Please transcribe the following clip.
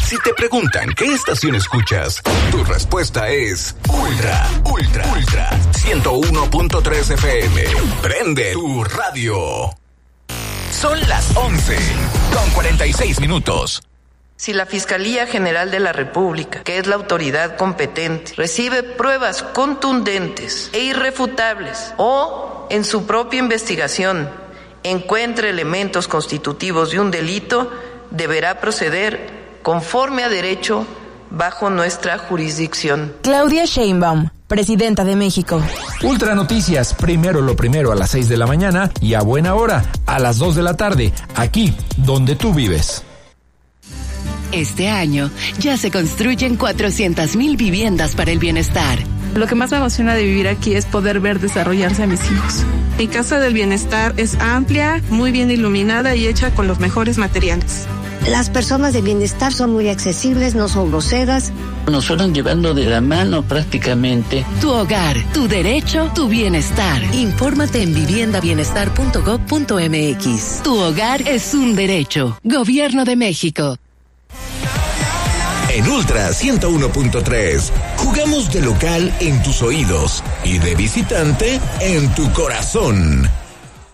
Si te preguntan qué estación escuchas, tu respuesta es Ultra 101.3 FM. Prende tu radio. Son las 11:46. Si la Fiscalía General de la República, que es la autoridad competente, recibe pruebas contundentes e irrefutables o en su propia investigación encuentre elementos constitutivos de un delito, deberá proceder conforme a derecho bajo nuestra jurisdicción. Claudia Sheinbaum, Presidenta de México. Ultra Noticias, primero lo primero a las 6 de la mañana y a buena hora, a las 2 de la tarde, aquí donde tú vives. Este año ya se construyen 400,000 viviendas para el bienestar. Lo que más me emociona de vivir aquí es poder ver desarrollarse a mis hijos. Mi Casa del Bienestar es amplia, muy bien iluminada y hecha con los mejores materiales. Las personas de bienestar son muy accesibles, no son groseras. Nos fueron llevando de la mano prácticamente. Tu hogar, tu derecho, tu bienestar. Infórmate en viviendabienestar.gov.mx. Tu hogar es un derecho. Gobierno de México. En Ultra 101.3, jugamos de local en tus oídos y de visitante en tu corazón.